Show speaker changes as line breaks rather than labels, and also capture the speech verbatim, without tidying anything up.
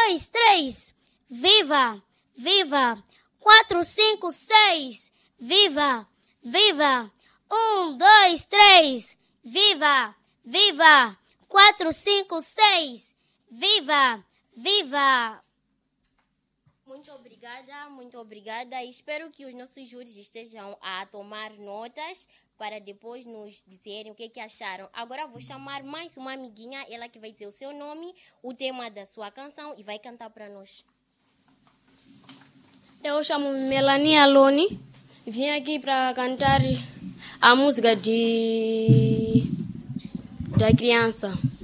dois, três. Viva, viva. Quatro, cinco, seis. Viva, viva. Um, dois, três. Viva, viva. Quatro, cinco, seis. Viva, viva.
Muito obrigada, muito obrigada. Espero que os nossos júris estejam a tomar notas para depois nos dizerem o que, que acharam. Agora vou chamar mais uma amiguinha, ela que vai dizer o seu nome, o tema da sua canção e vai cantar para nós.
Eu chamo-me Melania Loni. Vim aqui para cantar a música de da criança.